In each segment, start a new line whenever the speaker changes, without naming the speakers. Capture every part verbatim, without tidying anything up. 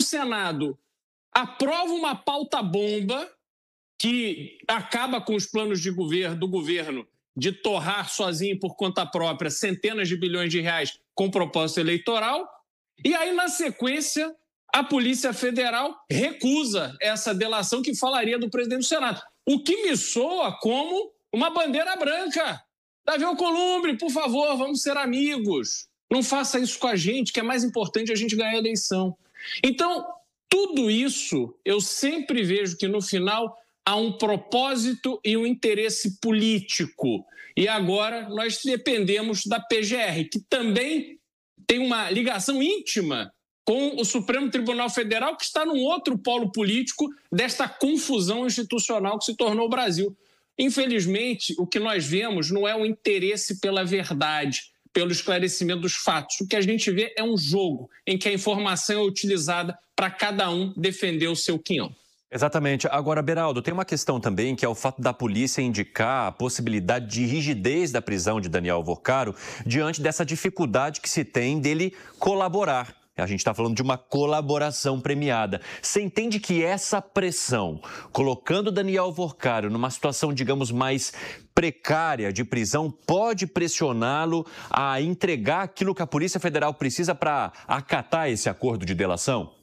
Senado aprova uma pauta-bomba que acaba com os planos de governo, do governo de torrar sozinho por conta própria centenas de bilhões de reais com propósito eleitoral. E aí, na sequência, a Polícia Federal recusa essa delação que falaria do presidente do Senado. O que me soa como uma bandeira branca. Davi Alcolumbre, por favor, vamos ser amigos. Não faça isso com a gente, que é mais importante a gente ganhar a eleição. Então, tudo isso, eu sempre vejo que no final há um propósito e um interesse político. E agora nós dependemos da P G R, que também tem uma ligação íntima com o Supremo Tribunal Federal, que está num outro polo político desta confusão institucional que se tornou o Brasil. Infelizmente, o que nós vemos não é um interesse pela verdade, pelo esclarecimento dos fatos. O que a gente vê é um jogo em que a informação é utilizada para cada um defender o seu quinhão.
Exatamente. Agora, Beraldo, tem uma questão também, que é o fato da polícia indicar a possibilidade de rigidez da prisão de Daniel Alvorcaro diante dessa dificuldade que se tem dele colaborar. A gente está falando de uma colaboração premiada. Você entende que essa pressão, colocando Daniel Alvorcaro numa situação, digamos, mais precária de prisão, pode pressioná-lo a entregar aquilo que a Polícia Federal precisa para acatar esse acordo de delação?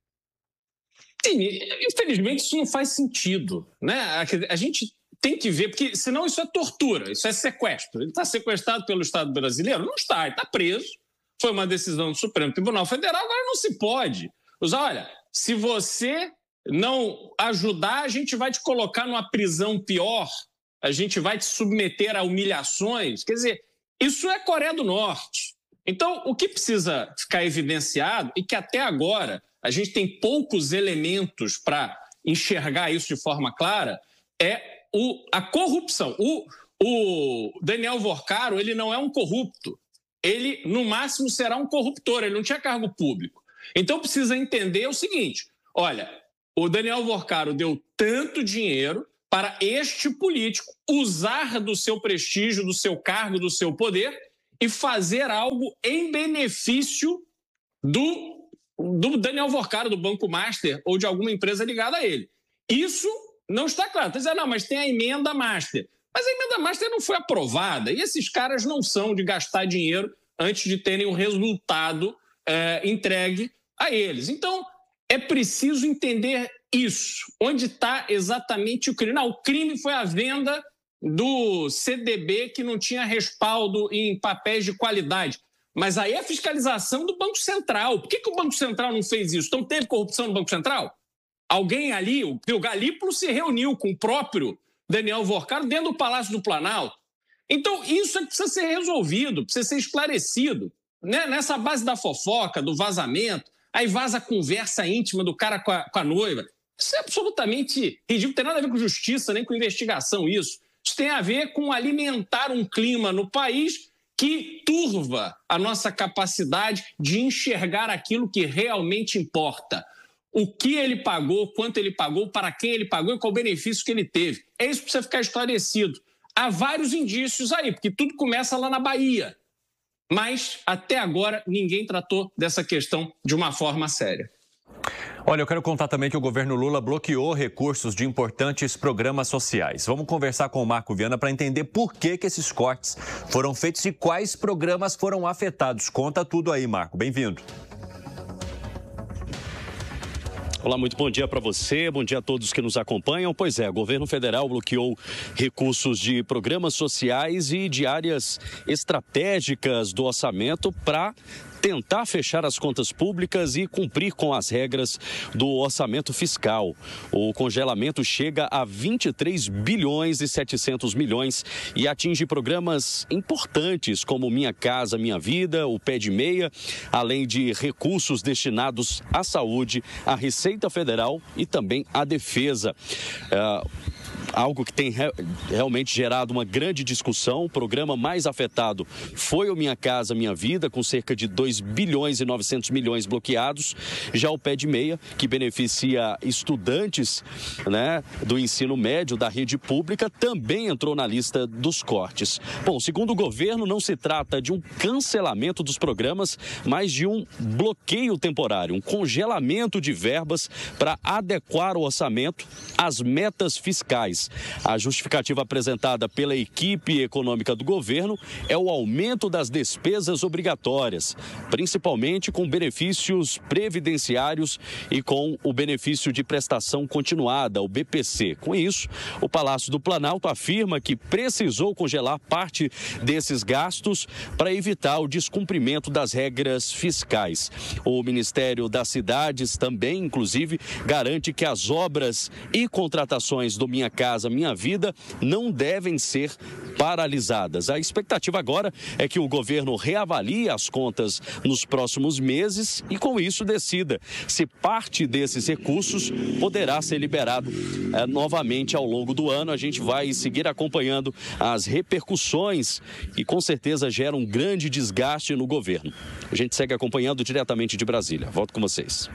Sim, infelizmente isso não faz sentido, né? A gente tem que ver, porque senão isso é tortura, isso é sequestro. Ele está sequestrado pelo Estado brasileiro? Não está, ele está preso. Foi uma decisão do Supremo Tribunal Federal, agora não se pode usar. Olha, se você não ajudar, a gente vai te colocar numa prisão pior, a gente vai te submeter a humilhações. Quer dizer, isso é Coreia do Norte. Então, o que precisa ficar evidenciado, e que até agora a gente tem poucos elementos para enxergar isso de forma clara, é o, a corrupção. O, o Daniel Alvorcaro, ele não é um corrupto. Ele, no máximo, será um corruptor. Ele não tinha cargo público. Então, precisa entender o seguinte. Olha, o Daniel Alvorcaro deu tanto dinheiro para este político usar do seu prestígio, do seu cargo, do seu poder e fazer algo em benefício do do Daniel Alvorcaro, do Banco Master ou de alguma empresa ligada a ele. Isso não está claro. Está dizendo, não, mas tem a emenda Master. Mas a emenda Master não foi aprovada e esses caras não são de gastar dinheiro antes de terem o resultado é, entregue a eles. Então, é preciso entender isso. Onde está exatamente o crime? Não, o crime foi a venda do C D B que não tinha respaldo em papéis de qualidade. Mas aí é a fiscalização do Banco Central. Por que, que o Banco Central não fez isso? Então teve corrupção no Banco Central? Alguém ali, o, o Galípolo se reuniu com o próprio Daniel Alvorcaro dentro do Palácio do Planalto. Então isso é que precisa ser resolvido, precisa ser esclarecido. Né? Nessa base da fofoca, do vazamento, aí vaza a conversa íntima do cara com a, com a noiva. Isso é absolutamente ridículo, não tem nada a ver com justiça, nem com investigação isso. Isso tem a ver com alimentar um clima no país que turva a nossa capacidade de enxergar aquilo que realmente importa. O que ele pagou, quanto ele pagou, para quem ele pagou e qual o benefício que ele teve. É isso que precisa ficar esclarecido. Há vários indícios aí, porque tudo começa lá na Bahia. Mas, até agora, ninguém tratou dessa questão de uma forma séria.
Olha, eu quero contar também que o governo Lula bloqueou recursos de importantes programas sociais. Vamos conversar com o Marco Viana para entender por que, que esses cortes foram feitos e quais programas foram afetados. Conta tudo aí, Marco. Bem-vindo.
Olá, muito bom dia para você, bom dia a todos que nos acompanham. Pois é, o governo federal bloqueou recursos de programas sociais e de áreas estratégicas do orçamento para tentar fechar as contas públicas e cumprir com as regras do orçamento fiscal. O congelamento chega a vinte e três bilhões e setecentos milhões e atinge programas importantes como Minha Casa Minha Vida, o Pé de Meia, além de recursos destinados à saúde, à Receita Federal e também à defesa. Uh, algo que tem re, realmente gerado uma grande discussão. O programa mais afetado foi o Minha Casa Minha Vida, com cerca de dois bilhões e novecentos milhões bloqueados. Já o Pé de Meia, que beneficia estudantes, né, do ensino médio da rede pública, também entrou na lista dos cortes. Bom, segundo o governo, não se trata de um cancelamento dos programas, mas de um bloqueio temporário, um congelamento de verbas para adequar o orçamento às metas fiscais. A justificativa apresentada pela equipe econômica do governo é o aumento das despesas obrigatórias, principalmente com benefícios previdenciários e com o benefício de prestação continuada, o B P C. Com isso, o Palácio do Planalto afirma que precisou congelar parte desses gastos para evitar o descumprimento das regras fiscais. O Ministério das Cidades também, inclusive, garante que as obras e contratações do Minha Casa Minha Vida não devem ser paralisadas. A expectativa agora é que o governo reavalie as contas nos próximos meses e, com isso, decida se parte desses recursos poderá ser liberado é, novamente ao longo do ano. A gente vai seguir acompanhando as repercussões e, com certeza, gera um grande desgaste no governo. A gente segue acompanhando diretamente de Brasília. Volto com vocês.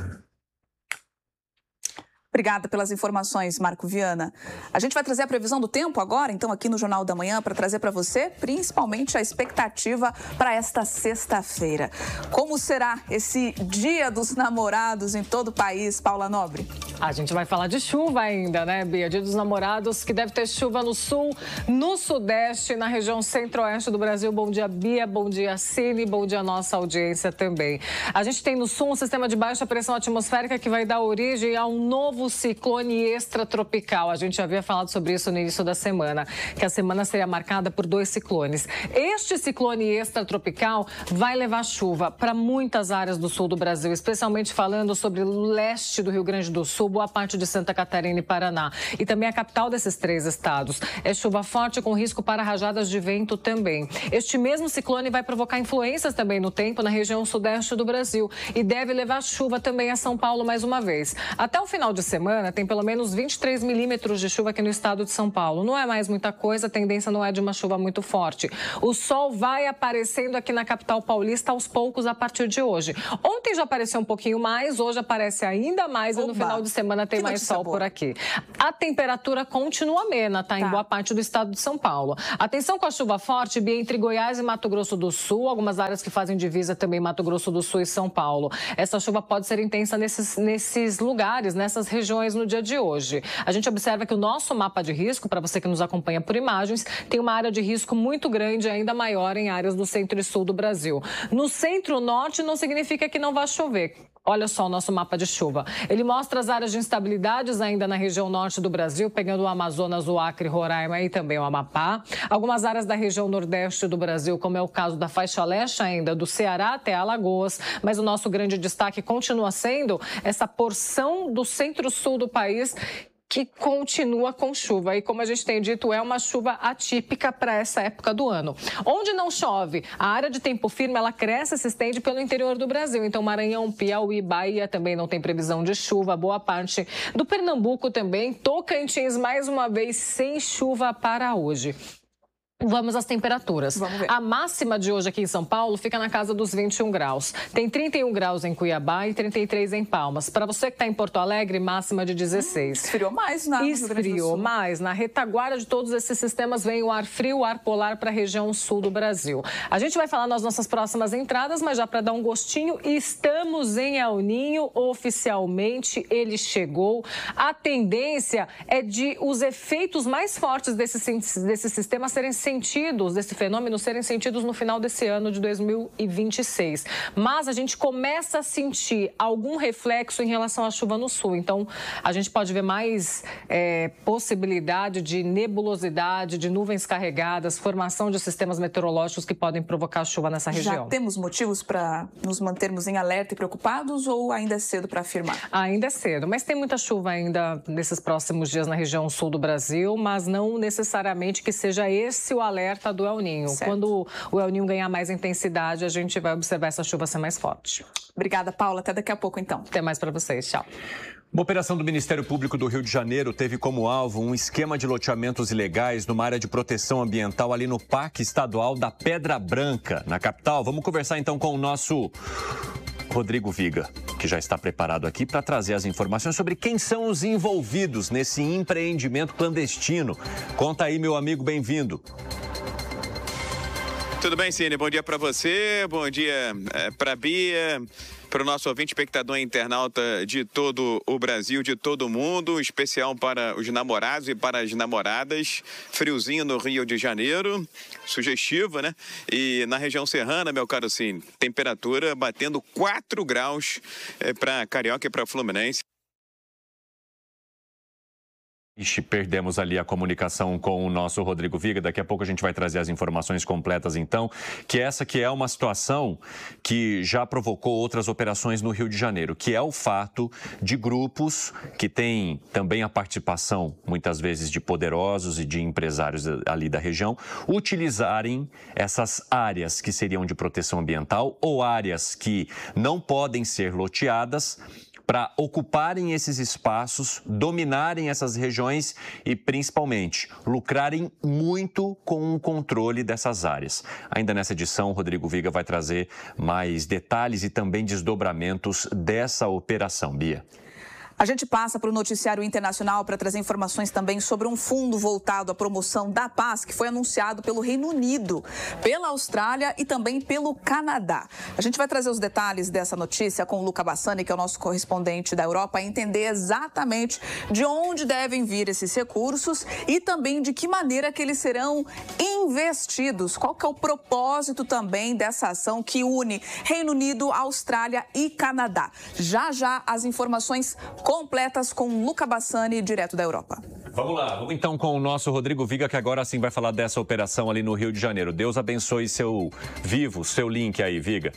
Obrigada pelas informações, Marco Viana. A gente vai trazer a previsão do tempo agora, então, aqui no Jornal da Manhã, para trazer para você, principalmente, a expectativa para esta sexta-feira. Como será esse Dia dos Namorados em todo o país, Paula Nobre?
A gente vai falar de chuva ainda, né, Bia? Dia dos Namorados, que deve ter chuva no sul, no sudeste, na região centro-oeste do Brasil. Bom dia, Bia. Bom dia, Cine. Bom dia, nossa audiência também. A gente tem no sul um sistema de baixa pressão atmosférica que vai dar origem a um novo ciclone extratropical. A gente já havia falado sobre isso no início da semana, que a semana seria marcada por dois ciclones. Este ciclone extratropical vai levar chuva para muitas áreas do sul do Brasil, especialmente falando sobre o leste do Rio Grande do Sul, boa parte de Santa Catarina e Paraná. E também a capital desses três estados. É chuva forte com risco para rajadas de vento também. Este mesmo ciclone vai provocar influências também no tempo na região sudeste do Brasil e deve levar chuva também a São Paulo mais uma vez. Até o final de semana tem pelo menos vinte e três milímetros de chuva aqui no estado de São Paulo. Não é mais muita coisa, a tendência não é de uma chuva muito forte. O sol vai aparecendo aqui na capital paulista aos poucos a partir de hoje. Ontem já apareceu um pouquinho mais, hoje aparece ainda mais. Oba. E no final de semana tem mais sol boa. Por aqui. A temperatura continua amena, tá? Em tá. boa parte do estado de São Paulo. Atenção com a chuva forte, Bia, entre Goiás e Mato Grosso do Sul, algumas áreas que fazem divisa também Mato Grosso do Sul e São Paulo. Essa chuva pode ser intensa nesses, nesses lugares, nessas regiões no dia de hoje. A gente observa que o nosso mapa de risco, para você que nos acompanha por imagens, tem uma área de risco muito grande, ainda maior em áreas do centro e sul do Brasil. No centro-norte não significa que não vai chover. Olha só o nosso mapa de chuva. Ele mostra as áreas de instabilidades ainda na região norte do Brasil, pegando o Amazonas, o Acre, Roraima e também o Amapá. Algumas áreas da região nordeste do Brasil, como é o caso da faixa leste ainda, do Ceará até Alagoas. Mas o nosso grande destaque continua sendo essa porção do centro-sul do país, que continua com chuva. E como a gente tem dito, é uma chuva atípica para essa época do ano. Onde não chove, a área de tempo firme, ela cresce e se estende pelo interior do Brasil. Então, Maranhão, Piauí, Bahia também não tem previsão de chuva. Boa parte do Pernambuco também. Tocantins, mais uma vez, sem chuva para hoje. Vamos às temperaturas. Vamos ver. A máxima de hoje aqui em São Paulo fica na casa dos vinte e um graus. Tem trinta e um graus em Cuiabá e trinta e três em Palmas. Para você que está em Porto Alegre, máxima de dezesseis. Hum,
esfriou mais na Rio Grande do Sul.
Esfriou mais. Na retaguarda de todos esses sistemas vem o ar frio, o ar polar para a região sul do Brasil. A gente vai falar nas nossas próximas entradas, mas já para dar um gostinho, estamos em El Niño oficialmente. Ele chegou. A tendência é de os efeitos mais fortes desse, desse sistema serem sentidos, desse fenômeno serem sentidos no final desse ano de dois mil e vinte e seis. Mas a gente começa a sentir algum reflexo em relação à chuva no sul. Então, a gente pode ver mais é, possibilidade de nebulosidade, de nuvens carregadas, formação de sistemas meteorológicos que podem provocar chuva nessa região.
Já temos motivos para nos mantermos em alerta e preocupados ou ainda é cedo para afirmar?
Ainda é cedo, mas tem muita chuva ainda nesses próximos dias na região sul do Brasil, mas não necessariamente que seja esse o alerta do El Niño.
Certo.
Quando o El Niño ganhar mais intensidade, a gente vai observar essa chuva ser mais forte.
Obrigada, Paula. Até daqui a pouco, então.
Até mais para vocês. Tchau.
Uma operação do Ministério Público do Rio de Janeiro teve como alvo um esquema de loteamentos ilegais numa área de proteção ambiental ali no Parque Estadual da Pedra Branca, na capital. Vamos conversar então com o nosso Rodrigo Viga, que já está preparado aqui para trazer as informações sobre quem são os envolvidos nesse empreendimento clandestino. Conta aí, meu amigo, bem-vindo.
Tudo bem, Cine? Bom dia para você, bom dia é, para a Bia, para o nosso ouvinte, espectador e internauta de todo o Brasil, de todo o mundo, especial para os namorados e para as namoradas. Friozinho no Rio de Janeiro, sugestivo, né? E na região serrana, meu caro Cine, temperatura batendo quatro graus é, para Carioca e para Fluminense.
Ixi, perdemos ali a comunicação com o nosso Rodrigo Viga. Daqui a pouco a gente vai trazer as informações completas, então, que essa que é uma situação que já provocou outras operações no Rio de Janeiro, que é o fato de grupos que têm também a participação, muitas vezes, de poderosos e de empresários ali da região, utilizarem essas áreas que seriam de proteção ambiental ou áreas que não podem ser loteadas para ocuparem esses espaços, dominarem essas regiões e, principalmente, lucrarem muito com o controle dessas áreas. Ainda nessa edição, o Rodrigo Viga vai trazer mais detalhes e também desdobramentos dessa operação. Bia.
A gente passa para o noticiário internacional para trazer informações também sobre um fundo voltado à promoção da paz que foi anunciado pelo Reino Unido, pela Austrália e também pelo Canadá. A gente vai trazer os detalhes dessa notícia com o Luca Bassani, que é o nosso correspondente da Europa, a entender exatamente de onde devem vir esses recursos e também de que maneira que eles serão investidos. Qual que é o propósito também dessa ação que une Reino Unido, Austrália e Canadá. Já já as informações completas com Luca Bassani, direto da Europa.
Vamos lá, vamos então com o nosso Rodrigo Viga, que agora sim vai falar dessa operação ali no Rio de Janeiro. Deus abençoe seu vivo, seu link aí, Viga.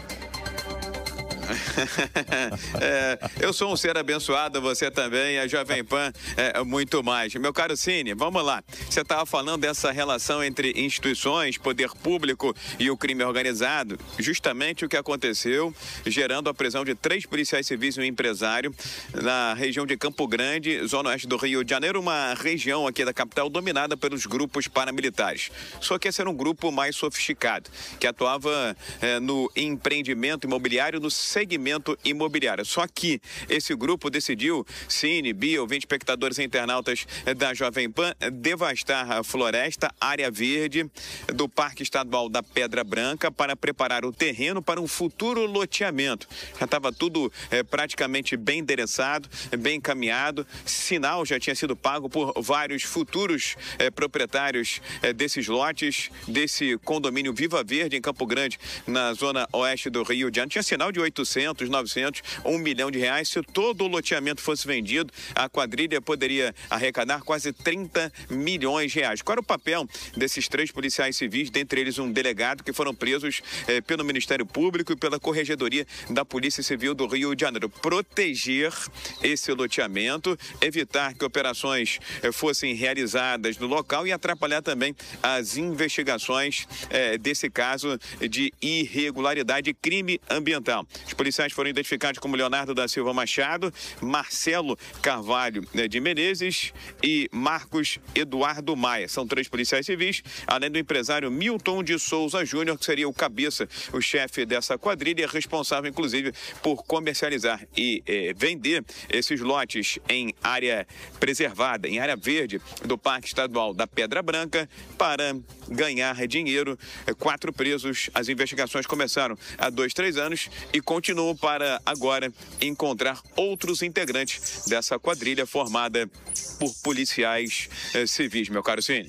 é, eu sou um ser abençoado, você também, a Jovem Pan é, muito mais. Meu caro Cine, vamos lá. Você estava falando dessa relação entre instituições, poder público e o crime organizado. Justamente o que aconteceu, gerando a prisão de três policiais civis e um empresário na região de Campo Grande, zona oeste do Rio de Janeiro, uma região aqui da capital dominada pelos grupos paramilitares. Só que esse era um grupo mais sofisticado, que atuava é, no empreendimento imobiliário, no segmento imobiliário. Só que esse grupo decidiu, Cine, Bia, ouvinte, espectadores e internautas da Jovem Pan, devastar a floresta, área verde do Parque Estadual da Pedra Branca para preparar o terreno para um futuro loteamento. Já estava tudo é, praticamente bem endereçado, bem encaminhado, sinal já tinha sido pago por vários futuros é, proprietários é, desses lotes, desse condomínio Viva Verde em Campo Grande, na zona oeste do Rio de Janeiro. Tinha sinal de oitocentos, novecentos, um milhão de reais. Se todo o loteamento fosse vendido, a quadrilha poderia arrecadar quase trinta milhões de reais. Qual era o papel desses três policiais civis, dentre eles um delegado, que foram presos eh, pelo Ministério Público e pela Corregedoria da Polícia Civil do Rio de Janeiro? Proteger esse loteamento, evitar que operações eh, fossem realizadas no local e atrapalhar também as investigações eh, desse caso de irregularidade e crime ambiental. Os policiais foram identificados como Leonardo da Silva Machado, Marcelo Carvalho de Menezes e Marcos Eduardo Maia. São três policiais civis, além do empresário Milton de Souza Júnior, que seria o cabeça, o chefe dessa quadrilha, responsável, inclusive, por comercializar e eh, vender esses lotes em área preservada, em área verde do Parque Estadual da Pedra Branca, para ganhar dinheiro. Quatro presos. As investigações começaram há dois, três anos e continuam para agora encontrar outros integrantes dessa quadrilha formada por policiais eh, civis, meu caro Cine.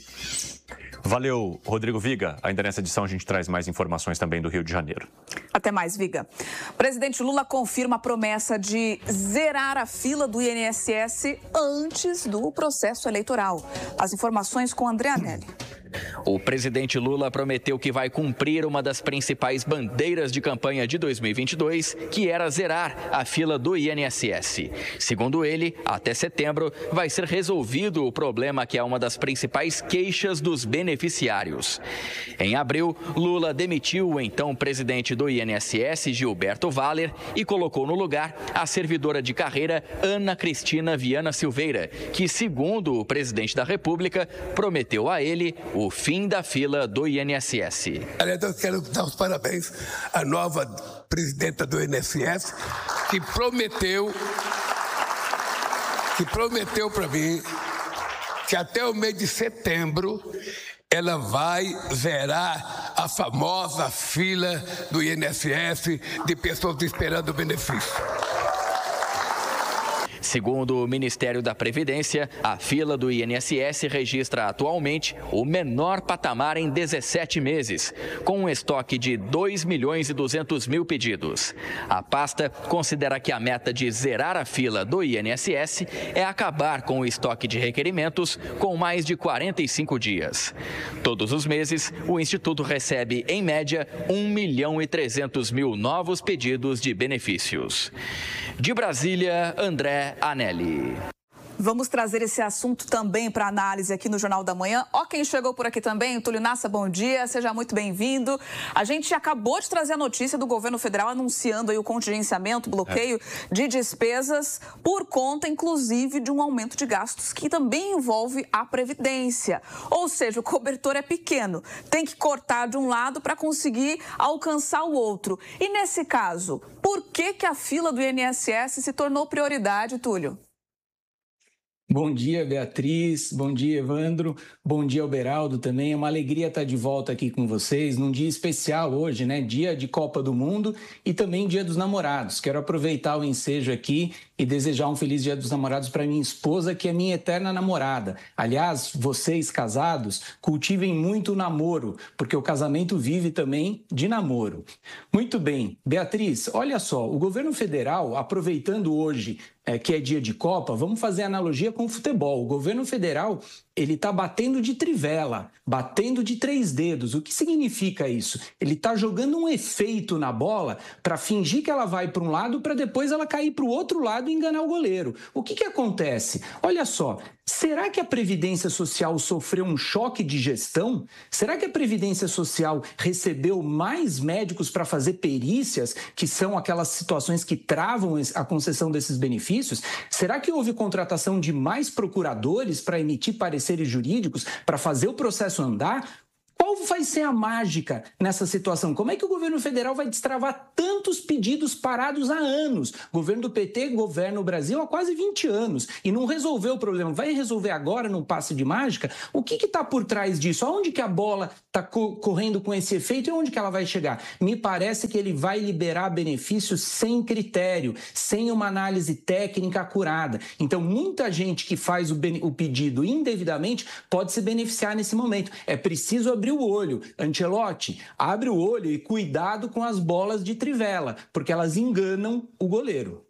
Valeu, Rodrigo Viga. Ainda nessa edição a gente traz mais informações também do Rio de Janeiro.
Até mais, Viga. Presidente Lula confirma a promessa de zerar a fila do I N S S antes do processo eleitoral. As informações com André Anelli.
O presidente Lula prometeu que vai cumprir uma das principais bandeiras de campanha de dois mil e vinte e dois, que era zerar a fila do I N S S. Segundo ele, até setembro vai ser resolvido o problema que é uma das principais queixas dos beneficiários. Em abril, Lula demitiu o então presidente do I N S S, Gilberto Valler, e colocou no lugar a servidora de carreira Ana Cristina Viana Silveira, que, segundo o presidente da República, prometeu a ele o fim da fila do I N S S.
Aliás, eu quero dar os parabéns à nova presidenta do I N S S, que prometeu, que prometeu para mim que até o mês de setembro ela vai zerar a famosa fila do I N S S de pessoas esperando o benefício.
Segundo o Ministério da Previdência, a fila do I N S S registra atualmente o menor patamar em dezessete meses, com um estoque de dois milhões e duzentos mil pedidos. A pasta considera que a meta de zerar a fila do I N S S é acabar com o estoque de requerimentos com mais de quarenta e cinco dias. Todos os meses, o Instituto recebe, em média, um milhão e trezentos mil novos pedidos de benefícios. De Brasília, André Anelli.
Vamos trazer esse assunto também para análise aqui no Jornal da Manhã. Ó, quem chegou por aqui também, o Túlio Nassa, bom dia, seja muito bem-vindo. A gente acabou de trazer a notícia do governo federal anunciando aí o contingenciamento, bloqueio é. de despesas por conta, inclusive, de um aumento de gastos que também envolve a Previdência. Ou seja, o cobertor é pequeno, tem que cortar de um lado para conseguir alcançar o outro. E nesse caso, por que que a fila do I N S S se tornou prioridade, Túlio?
Bom dia, Beatriz. Bom dia, Evandro. Bom dia, Alberaldo também. É uma alegria estar de volta aqui com vocês num dia especial hoje, né? Dia de Copa do Mundo e também Dia dos Namorados. Quero aproveitar o ensejo aqui e desejar um feliz Dia dos Namorados para minha esposa, que é minha eterna namorada. Aliás, vocês casados, cultivem muito o namoro, porque o casamento vive também de namoro. Muito bem. Beatriz, olha só, o governo federal, aproveitando hoje É, que é dia de Copa, vamos fazer analogia com o futebol. O governo federal, ele está batendo de trivela, batendo de três dedos. O que significa isso? Ele está jogando um efeito na bola para fingir que ela vai para um lado para depois ela cair para o outro lado e enganar o goleiro. O que que acontece? Olha só, será que a Previdência Social sofreu um choque de gestão? Será que a Previdência Social recebeu mais médicos para fazer perícias, que são aquelas situações que travam a concessão desses benefícios? Será que houve contratação de mais procuradores para emitir pareceres jurídicos, para fazer o processo andar? Qual vai ser a mágica nessa situação? Como é que o governo federal vai destravar tantos pedidos parados há anos? O governo do P T governa o Brasil há quase vinte anos e não resolveu o problema. Vai resolver agora num passe de mágica? O que está por trás disso? Aonde que a bola está co- correndo com esse efeito e onde que ela vai chegar? Me parece que ele vai liberar benefícios sem critério, sem uma análise técnica acurada. Então, muita gente que faz o, ben- o pedido indevidamente pode se beneficiar nesse momento. É preciso abrir o olho. Ancelotti, abre o olho e cuidado com as bolas de trivela, porque elas enganam o goleiro.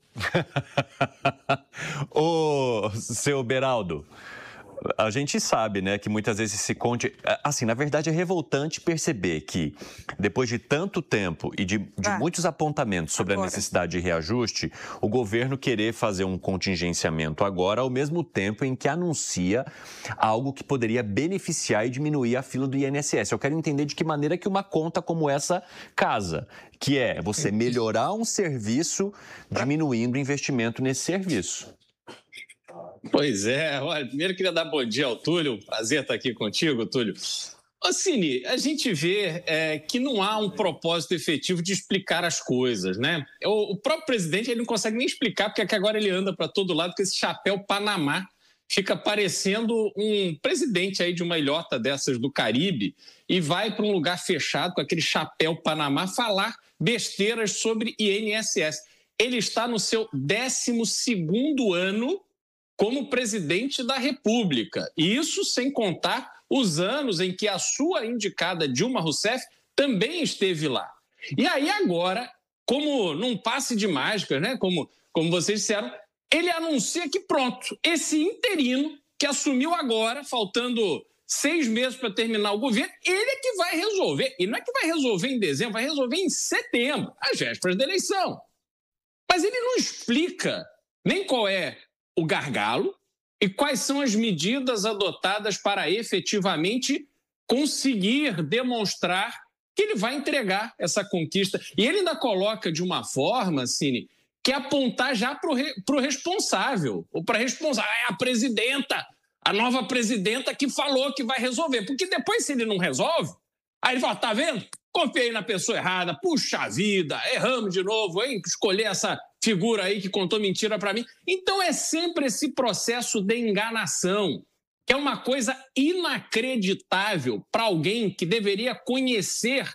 Ô, seu Beraldo, a gente sabe, né, que muitas vezes se conte... Assim, na verdade, é revoltante perceber que, depois de tanto tempo e de, de ah, muitos apontamentos sobre agora. a necessidade de reajuste, o governo querer fazer um contingenciamento agora, ao mesmo tempo em que anuncia algo que poderia beneficiar e diminuir a fila do I N S S. Eu quero entender de que maneira que uma conta como essa casa, que é você melhorar um serviço diminuindo o investimento nesse serviço.
Pois é, olha, primeiro queria dar bom dia ao Túlio, prazer estar aqui contigo, Túlio. Ô, Cine, a gente vê é, que não há um propósito efetivo de explicar as coisas, né? O, o próprio presidente ele não consegue nem explicar, porque é que agora ele anda para todo lado com esse chapéu Panamá, fica parecendo um presidente aí de uma ilhota dessas do Caribe e vai para um lugar fechado com aquele chapéu Panamá falar besteiras sobre I N S S. Ele está no seu décimo segundo ano como presidente da República. E isso sem contar os anos em que a sua indicada Dilma Rousseff também esteve lá. E aí agora, como num passe de mágica, né? como, como vocês disseram, ele anuncia que pronto, esse interino que assumiu agora, faltando seis meses para terminar o governo, ele é que vai resolver. E não é que vai resolver em dezembro, vai resolver em setembro, às vésperas da eleição. Mas ele não explica nem qual é o gargalo e quais são as medidas adotadas para efetivamente conseguir demonstrar que ele vai entregar essa conquista. E ele ainda coloca de uma forma, Cine, que é apontar já para o re, responsável, ou para a responsável, é a presidenta, a nova presidenta que falou que vai resolver. Porque depois, se ele não resolve, aí ele fala, tá vendo? Confiei na pessoa errada, puxa vida, erramos de novo, hein? Escolher essa figura aí que contou mentira para mim. Então é sempre esse processo de enganação, que é uma coisa inacreditável para alguém que deveria conhecer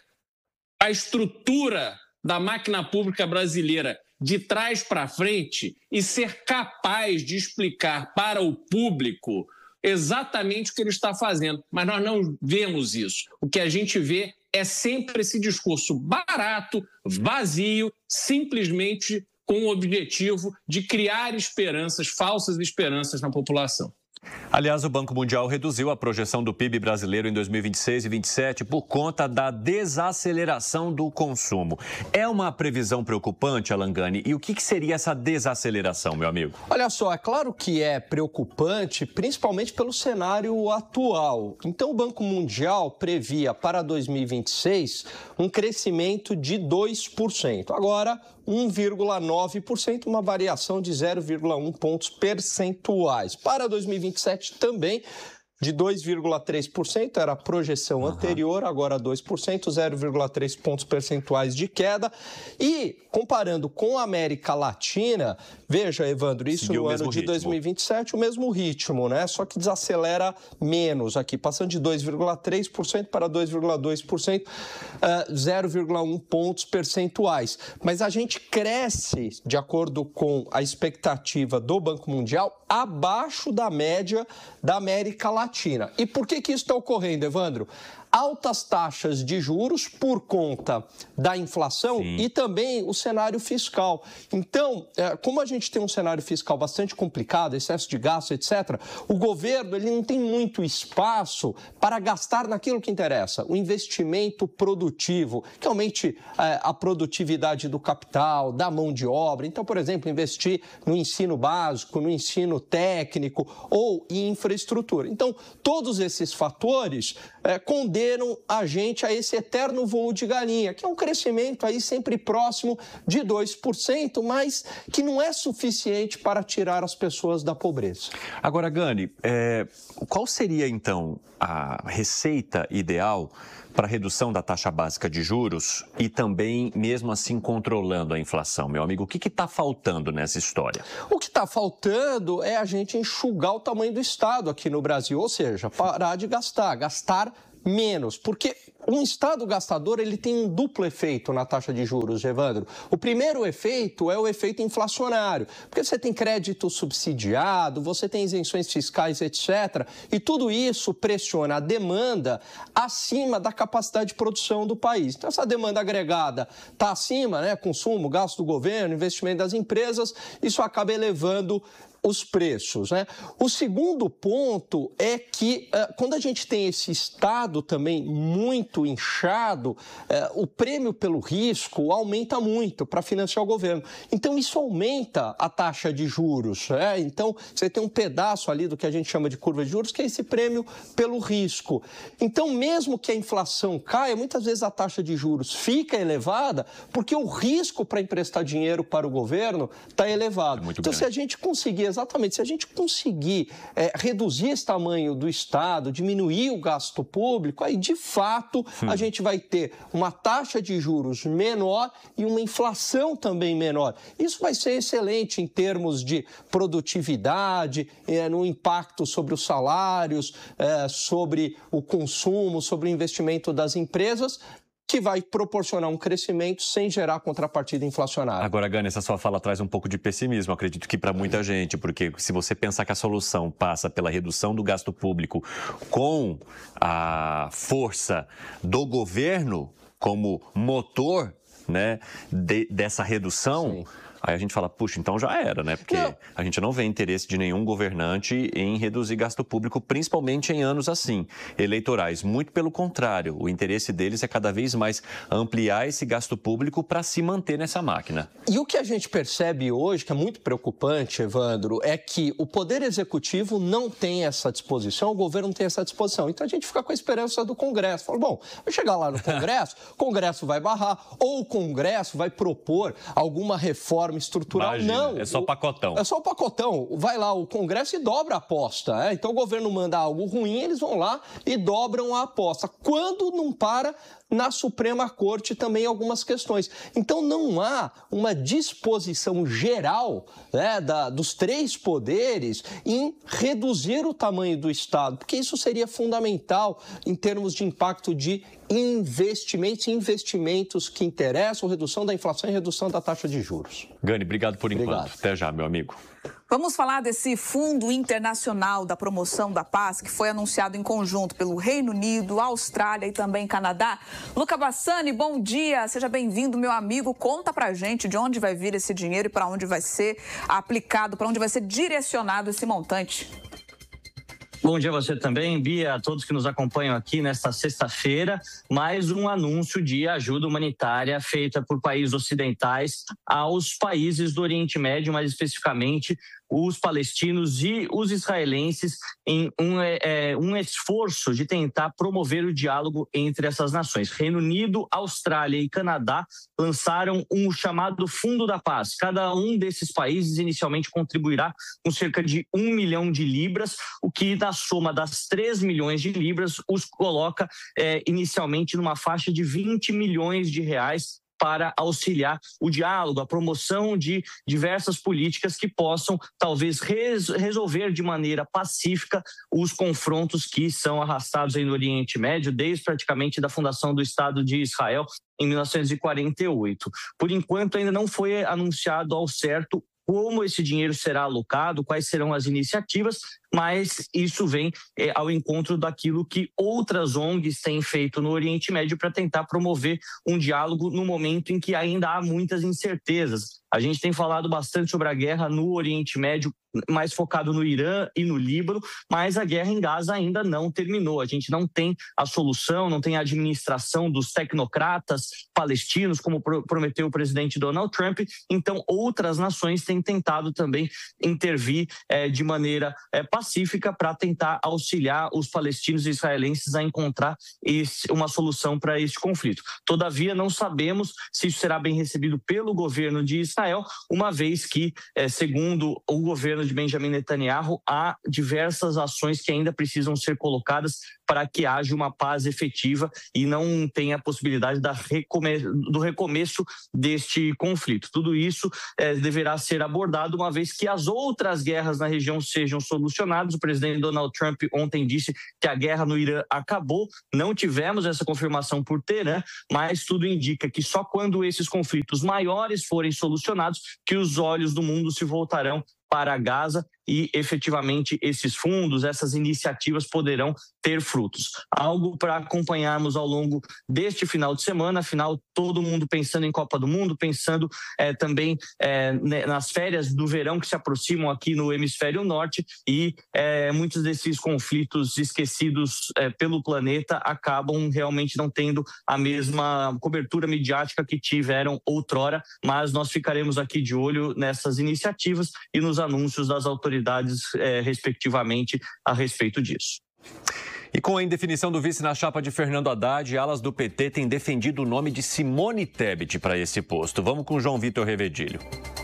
a estrutura da máquina pública brasileira de trás para frente e ser capaz de explicar para o público exatamente o que ele está fazendo. Mas nós não vemos isso. O que a gente vê é sempre esse discurso barato, vazio, simplesmente com o objetivo de criar esperanças, falsas esperanças na população.
Aliás, o Banco Mundial reduziu a projeção do P I B brasileiro em dois mil e vinte e seis e dois mil e vinte e sete por conta da desaceleração do consumo. É uma previsão preocupante, Alan Gani? E o que seria essa desaceleração, meu amigo?
Olha só, é claro que é preocupante, principalmente pelo cenário atual. Então, o Banco Mundial previa para dois mil e vinte e seis um crescimento de dois por cento. Agora, um vírgula nove por cento, uma variação de zero vírgula um pontos percentuais. Para dois mil e vinte e sete também, de dois vírgula três por cento, era a projeção uhum. anterior, agora dois por cento, zero vírgula três pontos percentuais de queda. E, comparando com a América Latina, veja, Evandro, isso Seguiu no ano de ritmo. dois mil e vinte e sete, o mesmo ritmo, né? Só que desacelera menos aqui, passando de dois vírgula três por cento para dois vírgula dois por cento, uh, zero vírgula um pontos percentuais. Mas a gente cresce, de acordo com a expectativa do Banco Mundial, abaixo da média da América Latina. E por que que isso está ocorrendo, Evandro? Altas taxas de juros por conta da inflação Sim. e também o cenário fiscal. Então, como a gente tem um cenário fiscal bastante complicado, excesso de gasto, etcétera, o governo ele não tem muito espaço para gastar naquilo que interessa, o investimento produtivo, que aumente a produtividade do capital, da mão de obra. Então, por exemplo, investir no ensino básico, no ensino técnico ou em infraestrutura. Então, todos esses fatores é, condenam a gente a esse eterno voo de galinha, que é um crescimento aí sempre próximo de dois por cento, mas que não é suficiente para tirar as pessoas da pobreza.
Agora, Gani, é, qual seria então a receita ideal para a redução da taxa básica de juros e também, mesmo assim, controlando a inflação, meu amigo? O que está faltando nessa história?
O que está faltando é a gente enxugar o tamanho do Estado aqui no Brasil, ou seja, parar de gastar, gastar menos, porque um Estado gastador ele tem um duplo efeito na taxa de juros, Evandro. O primeiro efeito é o efeito inflacionário, porque você tem crédito subsidiado, você tem isenções fiscais, etcétera. E tudo isso pressiona a demanda acima da capacidade de produção do país. Então, essa demanda agregada está acima, né? Consumo, gasto do governo, investimento das empresas, isso acaba elevando os preços, né? O segundo ponto é que uh, quando a gente tem esse Estado também muito inchado, uh, o prêmio pelo risco aumenta muito para financiar o governo. Então isso aumenta a taxa de juros, né? Então você tem um pedaço ali do que a gente chama de curva de juros, que é esse prêmio pelo risco. Então mesmo que a inflação caia, muitas vezes a taxa de juros fica elevada porque o risco para emprestar dinheiro para o governo está elevado. É muito então grande. Se a gente conseguir Exatamente. Se a gente conseguir é, reduzir esse tamanho do Estado, diminuir o gasto público, aí, de fato, hum. a gente vai ter uma taxa de juros menor e uma inflação também menor. Isso vai ser excelente em termos de produtividade, é, no impacto sobre os salários, é, sobre o consumo, sobre o investimento das empresas, que vai proporcionar um crescimento sem gerar contrapartida inflacionária.
Agora, Gani, essa sua fala traz um pouco de pessimismo, acredito que para muita gente, porque se você pensar que a solução passa pela redução do gasto público com a força do governo como motor, né, de, dessa redução, Sim. Aí a gente fala, puxa, então já era, né? Porque
não.
a gente não vê interesse de nenhum governante em reduzir gasto público, principalmente em anos assim, eleitorais. Muito pelo contrário, o interesse deles é cada vez mais ampliar esse gasto público para se manter nessa máquina.
E o que a gente percebe hoje, que é muito preocupante, Evandro, é que o Poder Executivo não tem essa disposição, o governo não tem essa disposição. Então a gente fica com a esperança do Congresso. Fala, bom, vai chegar lá no Congresso, o Congresso vai barrar, ou o Congresso vai propor alguma reforma estrutural.
Imagina,
não.
É só pacotão.
É só o pacotão. Vai lá o Congresso e dobra a aposta. É? Então o governo manda algo ruim, eles vão lá e dobram a aposta. Quando não para na Suprema Corte também algumas questões. Então não há uma disposição geral, né, da, dos três poderes em reduzir o tamanho do Estado, porque isso seria fundamental em termos de impacto de investimentos e investimentos que interessam, redução da inflação e redução da taxa de juros.
Gani, obrigado por enquanto.
Obrigado.
Até já, meu amigo.
Vamos falar desse Fundo Internacional da Promoção da Paz, que foi anunciado em conjunto pelo Reino Unido, Austrália e também Canadá. Luca Bassani, bom dia, seja bem-vindo, meu amigo. Conta pra gente de onde vai vir esse dinheiro e para onde vai ser aplicado, para onde vai ser direcionado esse montante.
Bom dia a você também, Bia, a todos que nos acompanham aqui nesta sexta-feira. Mais um anúncio de ajuda humanitária feita por países ocidentais aos países do Oriente Médio, mais especificamente os palestinos e os israelenses, em um, é, um esforço de tentar promover o diálogo entre essas nações. Reino Unido, Austrália e Canadá lançaram um chamado Fundo da Paz. Cada um desses países inicialmente contribuirá com cerca de um milhão de libras, o que na soma das três milhões de libras os coloca é, inicialmente numa faixa de vinte milhões de reais para auxiliar o diálogo, a promoção de diversas políticas que possam, talvez, res, resolver de maneira pacífica os confrontos que são arrastados aí no Oriente Médio, desde praticamente da fundação do Estado de Israel em mil novecentos e quarenta e oito. Por enquanto, ainda não foi anunciado ao certo como esse dinheiro será alocado, quais serão as iniciativas, mas isso vem é, ao encontro daquilo que outras O N Gs têm feito no Oriente Médio para tentar promover um diálogo no momento em que ainda há muitas incertezas. A gente tem falado bastante sobre a guerra no Oriente Médio, mais focado no Irã e no Líbano, mas a guerra em Gaza ainda não terminou. A gente não tem a solução, não tem a administração dos tecnocratas palestinos, como prometeu o presidente Donald Trump. Então, outras nações têm tentado também intervir é, de maneira é, pacífica para tentar auxiliar os palestinos e israelenses a encontrar esse, uma solução para este conflito. Todavia, não sabemos se isso será bem recebido pelo governo de Israel, uma vez que, é, segundo o governo de Benjamin Netanyahu, há diversas ações que ainda precisam ser colocadas para que haja uma paz efetiva e não tenha a possibilidade da recome- do recomeço deste conflito. Tudo isso é, deverá ser abordado uma vez que as outras guerras na região sejam solucionadas. O presidente Donald Trump ontem disse que a guerra no Irã acabou. Não tivemos essa confirmação por Teherã, mas tudo indica que só quando esses conflitos maiores forem solucionados que os olhos do mundo se voltarão para Gaza e, efetivamente, esses fundos, essas iniciativas poderão ter frutos. Algo para acompanharmos ao longo deste final de semana, afinal, todo mundo pensando em Copa do Mundo, pensando é, também é, nas férias do verão que se aproximam aqui no hemisfério norte e é, muitos desses conflitos esquecidos é, pelo planeta acabam realmente não tendo a mesma cobertura midiática que tiveram outrora, mas nós ficaremos aqui de olho nessas iniciativas e nos anúncios das autoridades, eh, respectivamente, a respeito disso.
E com a indefinição do vice na chapa de Fernando Haddad, alas do P T têm defendido o nome de Simone Tebet para esse posto. Vamos com João Vitor Revedilho.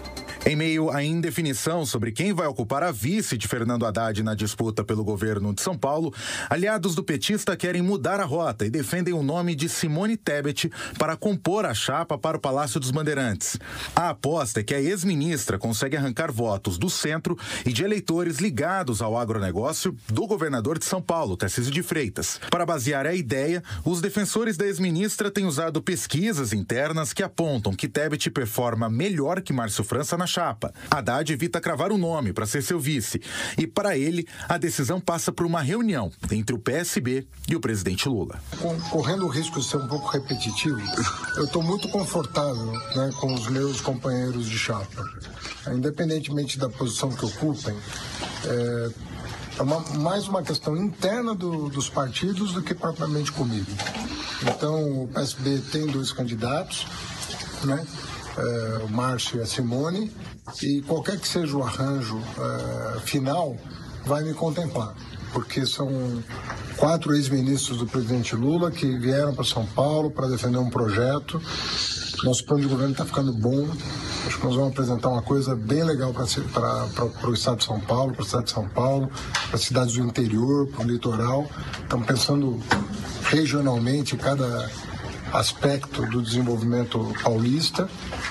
Em meio à indefinição sobre quem vai ocupar a vice de Fernando Haddad na disputa pelo governo de São Paulo, aliados do petista querem mudar a rota e defendem o nome de Simone Tebet para compor a chapa para o Palácio dos Bandeirantes. A aposta é que a ex-ministra consegue arrancar votos do centro e de eleitores ligados ao agronegócio do governador de São Paulo, Tarcísio de Freitas. Para basear a ideia, os defensores da ex-ministra têm usado pesquisas internas que apontam que Tebet performa melhor que Márcio França na chapa chapa. Haddad evita cravar um nome para ser seu vice. E, para ele, a decisão passa por uma reunião entre o P S B e o presidente Lula.
Correndo o risco de ser um pouco repetitivo, eu estou muito confortável, né, com os meus companheiros de chapa. Independentemente da posição que ocupem, é, é uma, mais uma questão interna do, dos partidos do que propriamente comigo. Então, o P S B tem dois candidatos, né? É, o Márcio e a Simone, e qualquer que seja o arranjo é, final, vai me contemplar, porque são quatro ex-ministros do presidente Lula que vieram para São Paulo para defender um projeto. Nosso plano de governo está ficando bom. Acho que nós vamos apresentar uma coisa bem legal para o estado de São Paulo, para a cidade de São Paulo, para as cidades do interior, para o litoral. Estamos pensando regionalmente cada aspecto do desenvolvimento paulista.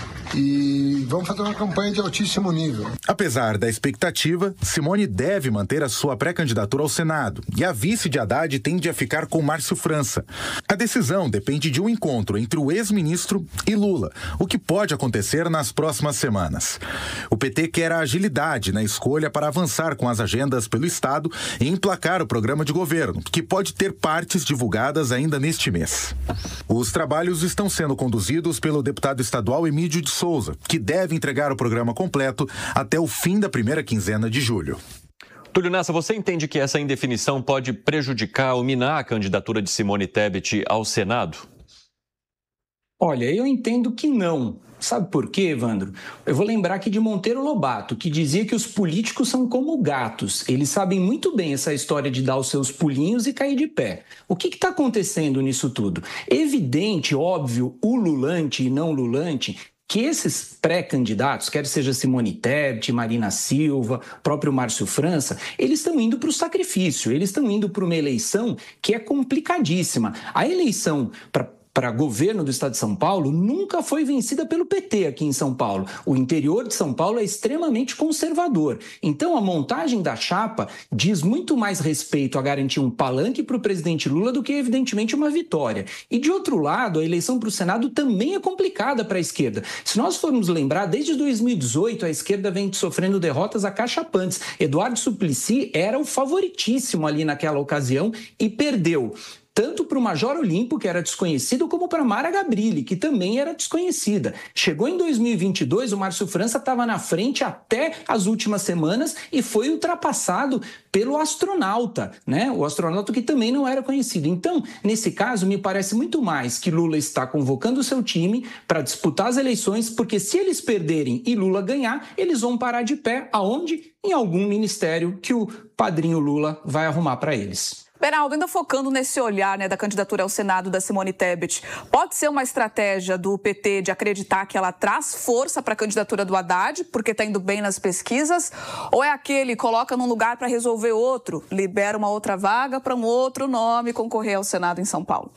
E vamos fazer uma campanha de altíssimo nível.
Apesar da expectativa, Simone deve manter a sua pré-candidatura ao Senado e a vice de Haddad tende a ficar com Márcio França. A decisão depende de um encontro entre o ex-ministro e Lula, o que pode acontecer nas próximas semanas. O P T quer a agilidade na escolha para avançar com as agendas pelo Estado e emplacar o programa de governo, que pode ter partes divulgadas ainda neste mês. Os trabalhos estão sendo conduzidos pelo deputado estadual Emílio de Souza, que deve entregar o programa completo até o fim da primeira quinzena de julho.
Túlio Nessa, você entende que essa indefinição pode prejudicar ou minar a candidatura de Simone Tebet ao Senado?
Olha, eu entendo que não. Sabe por quê, Evandro? Eu vou lembrar aqui de Monteiro Lobato, que dizia que os políticos são como gatos. Eles sabem muito bem essa história de dar os seus pulinhos e cair de pé. O que está acontecendo nisso tudo? Evidente, óbvio, ululante e não lulante, que esses pré-candidatos, quer seja Simone Tebet, Marina Silva, próprio Márcio França, eles estão indo para o sacrifício, eles estão indo para uma eleição que é complicadíssima. A eleição para para governo do estado de São Paulo nunca foi vencida pelo P T aqui em São Paulo. O interior de São Paulo é extremamente conservador. Então, a montagem da chapa diz muito mais respeito a garantir um palanque para o presidente Lula do que, evidentemente, uma vitória. E, de outro lado, a eleição para o Senado também é complicada para a esquerda. Se nós formos lembrar, desde dois mil e dezoito, a esquerda vem sofrendo derrotas acachapantes. Eduardo Suplicy era o favoritíssimo ali naquela ocasião e perdeu. Tanto para o Major Olimpo, que era desconhecido, como para Mara Gabrilli, que também era desconhecida. Chegou em dois mil e vinte e dois, o Márcio França estava na frente até as últimas semanas e foi ultrapassado pelo astronauta, né? O astronauta que também não era conhecido. Então, nesse caso, me parece muito mais que Lula está convocando o seu time para disputar as eleições, porque se eles perderem e Lula ganhar, eles vão parar de pé aonde? Em algum ministério que o padrinho Lula vai arrumar para eles.
Beraldo, ainda focando nesse olhar, né, da candidatura ao Senado da Simone Tebet, pode ser uma estratégia do P T de acreditar que ela traz força para a candidatura do Haddad, porque está indo bem nas pesquisas, ou é aquele coloca num lugar para resolver outro, libera uma outra vaga para um outro nome concorrer ao Senado em São Paulo?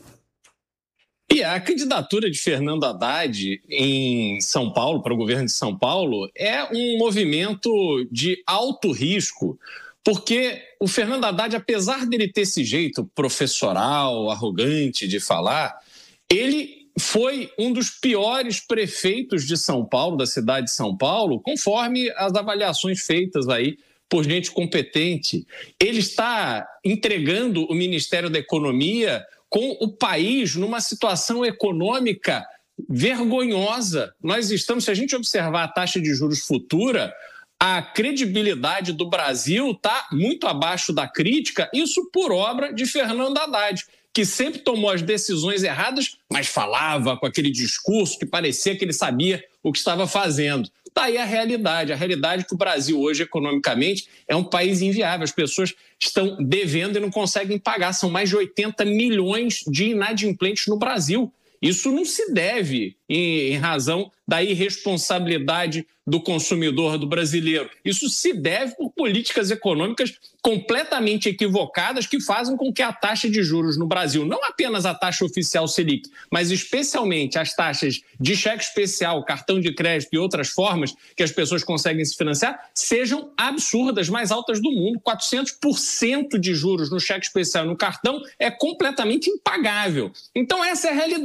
E a candidatura de Fernando Haddad em São Paulo, para o governo de São Paulo, é um movimento de alto risco, porque o Fernando Haddad, apesar dele ter esse jeito professoral, arrogante de falar, ele foi um dos piores prefeitos de São Paulo, da cidade de São Paulo, conforme as avaliações feitas aí por gente competente. Ele está entregando o Ministério da Economia com o país numa situação econômica vergonhosa. Nós estamos, se a gente observar a taxa de juros futura, a credibilidade do Brasil está muito abaixo da crítica, isso por obra de Fernando Haddad, que sempre tomou as decisões erradas, mas falava com aquele discurso que parecia que ele sabia o que estava fazendo. Está aí a realidade, a realidade é que o Brasil hoje, economicamente, é um país inviável. As pessoas estão devendo e não conseguem pagar. São mais de oitenta milhões de inadimplentes no Brasil. Isso não se deve em, em razão da irresponsabilidade do consumidor, do brasileiro. Isso se deve por políticas econômicas completamente equivocadas que fazem com que a taxa de juros no Brasil, não apenas a taxa oficial Selic, mas especialmente as taxas de cheque especial, cartão de crédito e outras formas que as pessoas conseguem se financiar, sejam absurdas, mais altas do mundo. quatrocentos por cento de juros no cheque especial e no cartão é completamente impagável. Então essa é a realidade.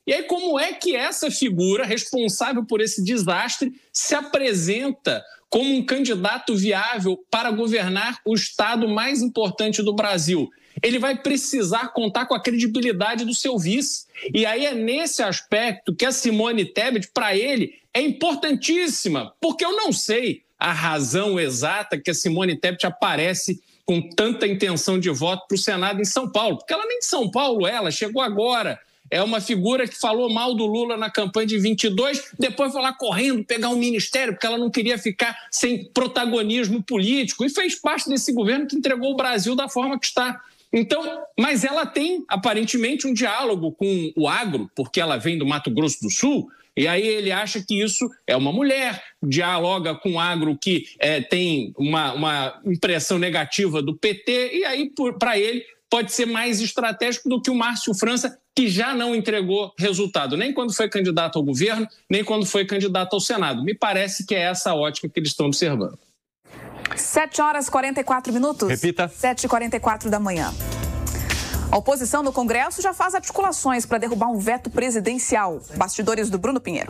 E aí, como é que essa figura responsável por esse desastre se apresenta como um candidato viável para governar o estado mais importante do Brasil? Ele vai precisar contar com a credibilidade do seu vice. E aí é nesse aspecto que a Simone Tebet, para ele, é importantíssima, porque eu não sei a razão exata que a Simone Tebet aparece com tanta intenção de voto para o Senado em São Paulo, porque ela nem de São Paulo, ela chegou agora. É uma figura que falou mal do Lula na campanha de vinte e dois, depois foi lá correndo pegar um ministério, porque ela não queria ficar sem protagonismo político, e fez parte desse governo que entregou o Brasil da forma que está. Então, mas ela tem, aparentemente, um diálogo com o agro, porque ela vem do Mato Grosso do Sul, e aí ele acha que isso é uma mulher, dialoga com o agro que é, tem uma, uma impressão negativa do P T, e aí, para ele, pode ser mais estratégico do que o Márcio França, que já não entregou resultado, nem quando foi candidato ao governo, nem quando foi candidato ao Senado. Me parece que é essa a ótica que eles estão observando.
sete horas e quarenta e quatro minutos.
Repita.
sete e quarenta e quatro da manhã. A oposição no Congresso já faz articulações para derrubar um veto presidencial. Bastidores do Bruno Pinheiro.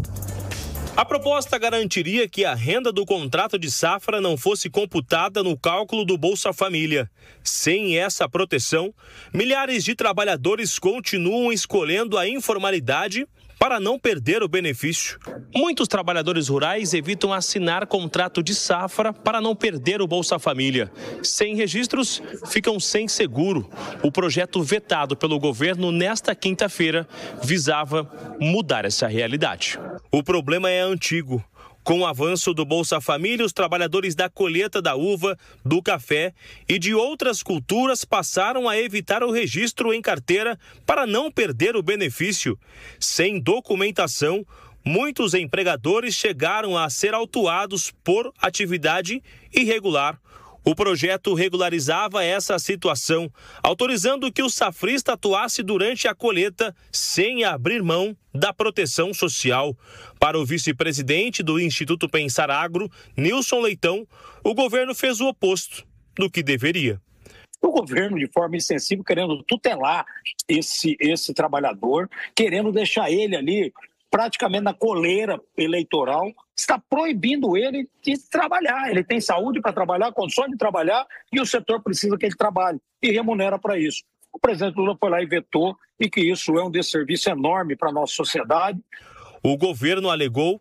A proposta garantiria que a renda do contrato de safra não fosse computada no cálculo do Bolsa Família. Sem essa proteção, milhares de trabalhadores continuam escolhendo a informalidade para não perder o benefício. Muitos trabalhadores rurais evitam assinar contrato de safra para não perder o Bolsa Família. Sem registros, ficam sem seguro. O projeto vetado pelo governo nesta quinta-feira visava mudar essa realidade. O problema é antigo. Com o avanço do Bolsa Família, os trabalhadores da colheita da uva, do café e de outras culturas passaram a evitar o registro em carteira para não perder o benefício. Sem documentação, muitos empregadores chegaram a ser autuados por atividade irregular. O projeto regularizava essa situação, autorizando que o safrista atuasse durante a colheita sem abrir mão da proteção social. Para o vice-presidente do Instituto Pensar Agro, Nilson Leitão, o governo fez o oposto do que deveria.
O governo, de forma insensível, querendo tutelar esse, esse trabalhador, querendo deixar ele ali praticamente na coleira eleitoral, está proibindo ele de trabalhar. Ele tem saúde para trabalhar, condições de trabalhar, e o setor precisa que ele trabalhe e remunera para isso. O presidente Lula foi lá e vetou, e que isso é um desserviço enorme para a nossa sociedade.
O governo alegou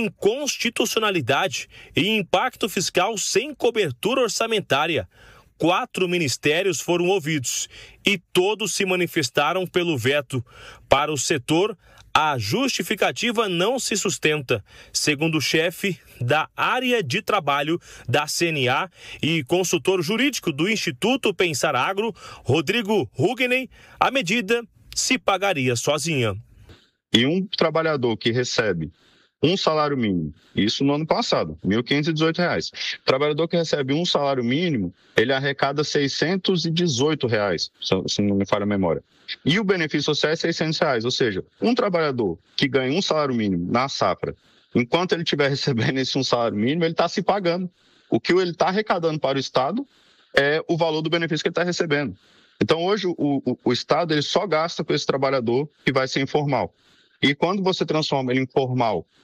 inconstitucionalidade e impacto fiscal sem cobertura orçamentária. Quatro ministérios foram ouvidos e todos se manifestaram pelo veto. Para o setor, a justificativa não se sustenta, segundo o chefe da área de trabalho da C N A e consultor jurídico do Instituto Pensar Agro, Rodrigo Hugney, a medida se pagaria sozinha.
E um trabalhador que recebe um salário mínimo, isso no ano passado, mil quinhentos e dezoito reais. O trabalhador que recebe um salário mínimo, ele arrecada seiscentos e dezoito reais, se não me falha a memória. E o benefício social é seiscentos reais, ou seja, um trabalhador que ganha um salário mínimo na safra, enquanto ele estiver recebendo esse um salário mínimo, ele está se pagando. O que ele está arrecadando para o Estado é o valor do benefício que ele está recebendo. Então, hoje, o, o, o Estado ele só gasta com esse trabalhador que vai ser informal. E quando você transforma ele em formal